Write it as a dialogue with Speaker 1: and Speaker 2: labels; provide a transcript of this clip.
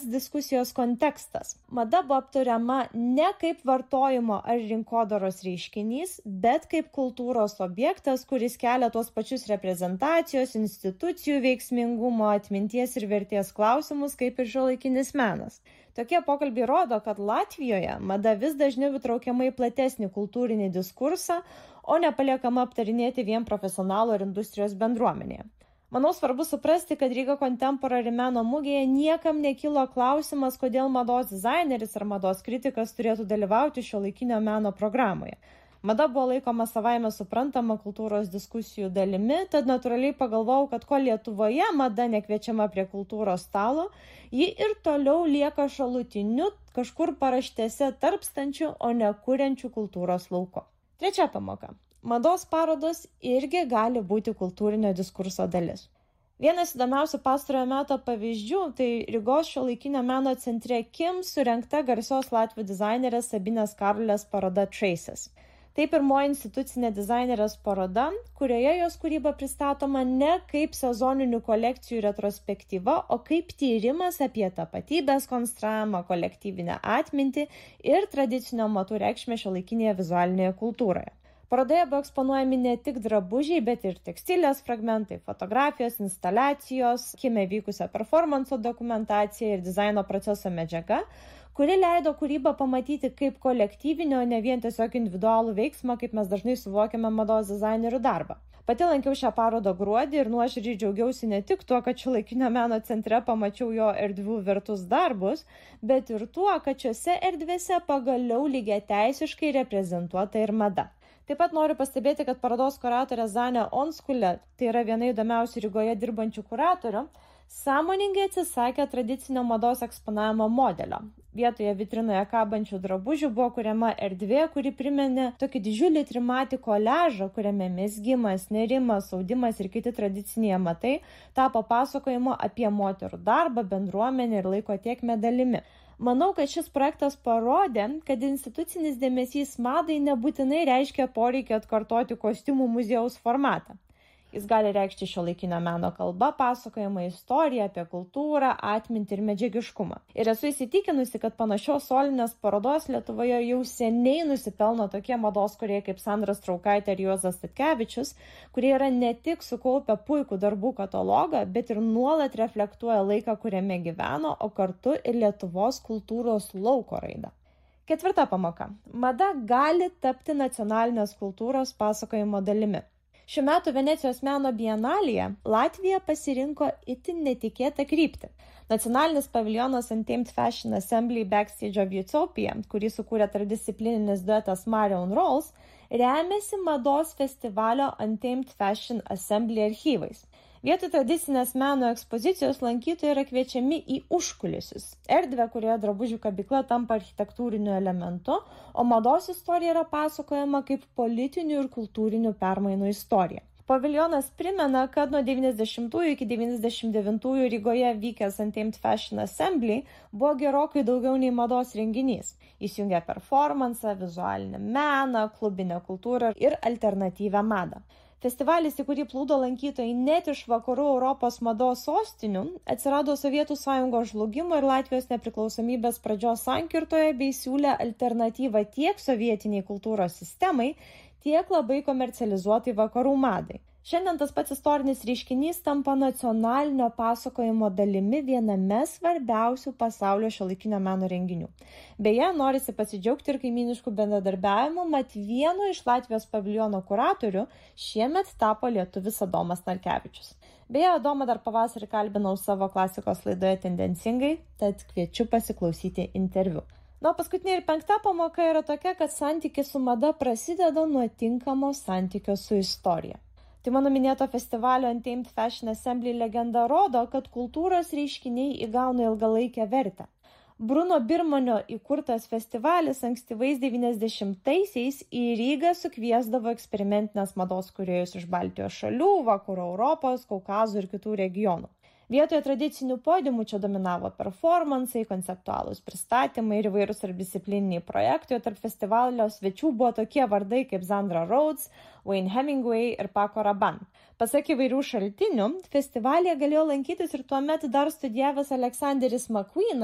Speaker 1: pats diskusijos kontekstas. Mada buvo aptariama ne kaip vartojimo ar rinkodaros reiškinys, bet kaip kultūros objektas, kuris kelia tuos pačius reprezentacijos, institucijų veiksmingumo, atminties ir vertės klausimus, kaip ir šiuolaikinis menas. Tokie pokalbiai rodo, kad Latvijoje mada vis dažniau įtraukiama į platesnį kultūrinį diskursą, o nepaliekama aptarinėti vien profesionalų ir industrijos bendruomenėje. Manau, svarbu suprasti, kad Riga Contemporary meno mugėje niekam nekilo klausimas, kodėl mados dizaineris ar mados kritikas turėtų dalyvauti šiuolaikinio meno programoje. Mada buvo laikoma savaime suprantama kultūros diskusijų dalimi, tad natūraliai pagalvojau, kad ko Lietuvoje mada nekviečiama prie kultūros stalo, ji ir toliau lieka šalutiniu, kažkur paraštėse tarpstančių, o ne kuriančių kultūros lauko. Trečia pamoka. Mados parodos irgi gali būti kultūrinio diskurso dalis. Vienas įdomiausių pastarojo meto pavyzdžių tai Rygos šiuolaikinio meno centre Kim surengta garsios latvių dizainerės Sabinės Karulės paroda Traces. Tai pirmoji institucinė dizainerės paroda, kurioje jos kūryba pristatoma ne kaip sezoninių kolekcijų retrospektyva, o kaip tyrimas apie tapatybės konstravimą, kolektyvinę atmintį ir tradicinio amatų reikšmę šiuolaikinėje vizualinėje kultūroje. Parodoje buvo eksponuojami ne tik drabužiai, bet ir tekstilės fragmentai, fotografijos, instaliacijos, Kime vykusio performanso dokumentacija ir dizaino proceso medžiaga, kuri leido kūrybą pamatyti kaip kolektyvinio, ne vien tiesiog individualų veiksmą, kaip mes dažnai suvokiame mados dizainerių darbą. Pati lankiau šią parodą gruodį ir nuoširdžiai džiaugiausi ne tik tuo, kad šiuolaikinio meno centre pamačiau jo erdvių vertus darbus, bet ir tuo, kad šiose erdvėse pagaliau lygiateisiškai reprezentuota ir mada. Taip pat noriu pastebėti, kad parodos kuratorė Zanė Onskulė, tai yra viena įdomiausių Rygoje dirbančių kuratorių, sąmoningai atsisakė tradicinio mados eksponavimo modelio. Vietoje vitrinoje kabančių drabužių buvo kuriama erdvė, kuri priminė tokį didžiulį trimatį koliažą, kuriame mezgimas, nerimas, audimas ir kiti tradiciniai amatai tapo pasakojimo apie moterų darbą, bendruomenę ir laiko tėkmę dalimi. Manau, kad šis projektas parodė, kad institucinis dėmesys madai nebūtinai reiškia poreikį atkartoti kostiumų muziejaus formatą. Jis gali reikšti šiuolaikinio meno kalba, pasakojama istorija apie kultūrą, atmintį ir medžiagiškumą. Ir esu įsitikinusi, kad panašios solinės parodos Lietuvoje jau seniai nusipelno tokie mados kūrėjai kaip Sandra Straukaitė ir Juozas Statkevičius, kurie yra ne tik sukaupę puikų darbų katalogą, bet ir nuolat reflektuoja laiką, kuriame gyveno, o kartu ir Lietuvos kultūros lauko raidą. Ketvirta pamoka. Mada gali tapti nacionalinės kultūros pasakojimo dalimi. Šių metų Venecijos meno bienalėje Latvija pasirinko itin netikėtą kryptį. Nacionalinis paviljonas Untamed Fashion Assembly Backstage of Utopia, kurį sukūrė tarpdisciplininis duetas Marion Rolls, remiasi mados festivalio Untamed Fashion Assembly archyvais. Vietoj tradicinės meno ekspozicijos lankytojai yra kviečiami į užkulisius. Erdvę, kurioje drabužių kabykla tampa architektūriniu elementu, o mados istorija yra pasakojama kaip politinių ir kultūrinių permainų istorija. Paviljonas primena, kad nuo 90-ųjų iki 99-ųjų Rygoje vykęs Untamed Fashion Assembly buvo gerokai daugiau nei mados renginys. Jis jungia performansą, vizualinį meną, klubinę kultūrą ir alternatyvią madą. Festivalis, į kurį plūdo lankytojai net iš vakarų Europos mados sostinių, atsirado Sovietų Sąjungos žlugimo ir Latvijos nepriklausomybės pradžios sankirtoje bei siūlė alternatyvą tiek sovietiniai kultūros sistemai, tiek labai komercializuotai vakarų madai. Šiandien tas pats istorinis reiškinys tampa nacionalinio pasakojimo dalimi viename svarbiausių pasaulio šiuolaikinio meno renginių. Beje, norisi pasidžiaugti ir kaimyniškų bendradarbiavimų, mat vienu iš Latvijos paviljono kuratorių šiemet tapo lietuvis Adomas Narkevičius. Beje, Adomą dar pavasarį kalbinau savo klasikos laidoje Tendencingai, tad kviečiu pasiklausyti interviu. Paskutinė ir penkta pamoka yra tokia, kad santykis su mada prasideda nuo tinkamo santykio su istorija. Tai mano minėto festivalio Untamed Fashion Assembly legenda rodo, kad kultūros reiškiniai įgauna ilgalaikę vertę. Bruno Birmanio įkurtas festivalis ankstyvais 90-aisiais į Rygą sukviesdavo eksperimentinės mados kūrėjus iš Baltijos šalių, Vakarų Europos, Kaukazo ir kitų regionų. Vietoje tradicinių podiumų čia dominavo performansai, konceptualūs pristatymai ir įvairūs tarpdisciplininiai projektai, o tarp festivalio svečių buvo tokie vardai kaip Zandra Rhodes, Wayne Hemingway ir Paco Rabanne. Pasak įvairių šaltinių, festivalyje galėjo lankytis ir tuomet dar studijavęs Alexanderis McQueen,